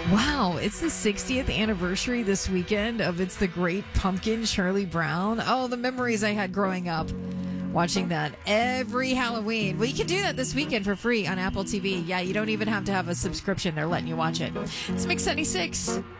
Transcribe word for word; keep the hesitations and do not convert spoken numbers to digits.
Wow, it's the sixtieth anniversary this weekend of It's the Great Pumpkin, Charlie Brown. Oh, the memories I had growing up watching that every Halloween. Well, you can do that this weekend for free on Apple T V. Yeah, you don't even have to have a subscription. They're letting you watch it. It's Mix seventy-six.